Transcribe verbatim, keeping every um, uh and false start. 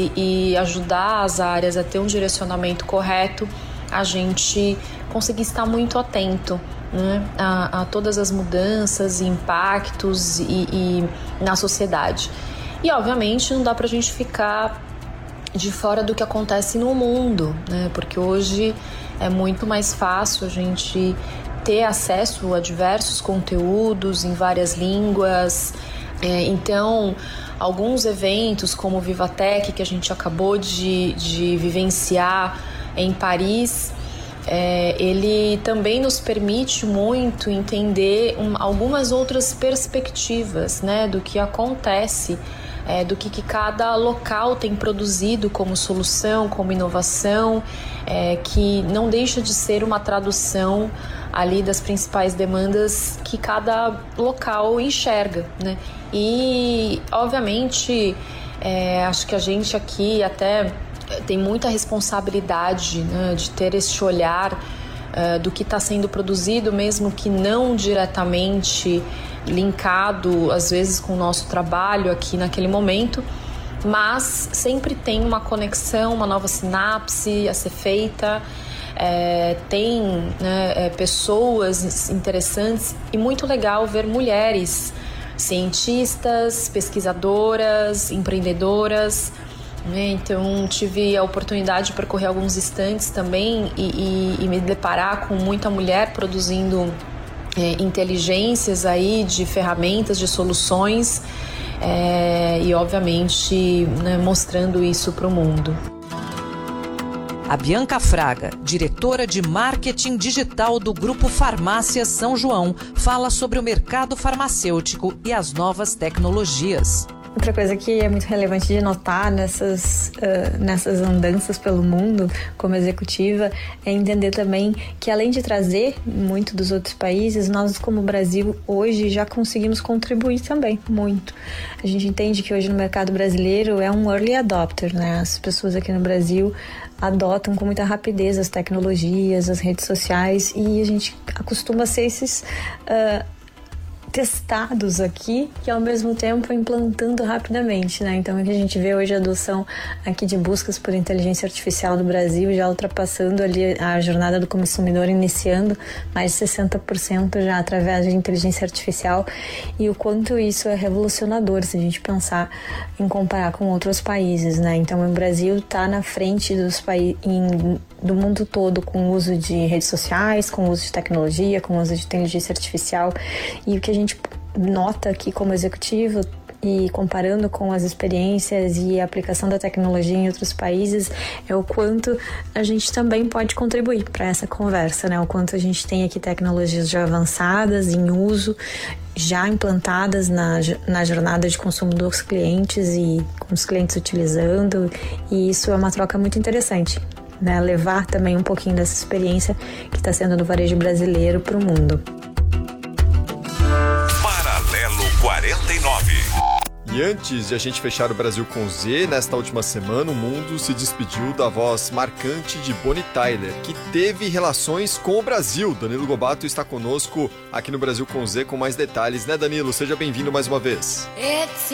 e ajudar as áreas a ter um direcionamento correto, a gente conseguir estar muito atento, né, a, a todas as mudanças e impactos e, e na sociedade. E, obviamente, não dá para a gente ficar de fora do que acontece no mundo, né, porque hoje é muito mais fácil a gente ter acesso a diversos conteúdos em várias línguas. É, então, alguns eventos como o Vivatech, que a gente acabou de, de vivenciar em Paris, é, ele também nos permite muito entender um, algumas outras perspectivas, né, do que acontece, é, do que, que cada local tem produzido como solução, como inovação, é, que não deixa de ser uma tradução ali das principais demandas que cada local enxerga, né? E, obviamente, é, acho que a gente aqui até tem muita responsabilidade, né, de ter este olhar uh, do que está sendo produzido, mesmo que não diretamente linkado, às vezes, com o nosso trabalho aqui naquele momento, mas sempre tem uma conexão, uma nova sinapse a ser feita. É, tem, né, é, pessoas interessantes e muito legal ver mulheres cientistas, pesquisadoras, empreendedoras, né? Então tive a oportunidade de percorrer alguns stands também e, e, e me deparar com muita mulher produzindo é, inteligências aí de ferramentas, de soluções, é, e obviamente, né, mostrando isso para o mundo. A Bianca Fraga, diretora de marketing digital do Grupo Farmácia São João, fala sobre o mercado farmacêutico e as novas tecnologias. Outra coisa que é muito relevante de notar nessas, uh, nessas andanças pelo mundo como executiva é entender também que, além de trazer muito dos outros países, nós como Brasil hoje já conseguimos contribuir também muito. A gente entende que hoje no mercado brasileiro é um early adopter, né? As pessoas aqui no Brasil adotam com muita rapidez as tecnologias, as redes sociais, e a gente acostuma ser esses Uh, testados aqui, que ao mesmo tempo implantando rapidamente, né? Então, a gente vê hoje a adoção aqui de buscas por inteligência artificial no Brasil, já ultrapassando ali a jornada do consumidor, iniciando mais de sessenta por cento já através de inteligência artificial, e o quanto isso é revolucionador se a gente pensar em comparar com outros países, né? Então, o Brasil está na frente dos países do mundo todo com o uso de redes sociais, com o uso de tecnologia, com o uso de inteligência artificial, e o que a gente nota aqui como executivo e comparando com as experiências e a aplicação da tecnologia em outros países é o quanto a gente também pode contribuir para essa conversa, né? O quanto a gente tem aqui tecnologias já avançadas, em uso, já implantadas na, na jornada de consumo dos clientes e com os clientes utilizando, e isso é uma troca muito interessante, né? Levar também um pouquinho dessa experiência que está sendo no varejo brasileiro para o mundo. Paralelo quarenta e nove. E antes de a gente fechar o Brasil com Z, nesta última semana o mundo se despediu da voz marcante de Bonnie Tyler, que teve relações com o Brasil. Danilo Gobato está conosco aqui no Brasil com Z com mais detalhes, né, Danilo? Seja bem-vindo mais uma vez.